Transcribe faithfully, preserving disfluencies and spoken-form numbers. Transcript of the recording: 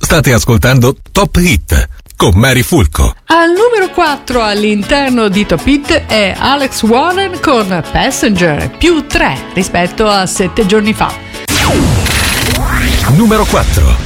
State ascoltando Top Hit con Mary Fulco. Al numero quattro all'interno di Top Hit è Alex Warren con Passenger, più tre rispetto a sette giorni fa. Numero quattro.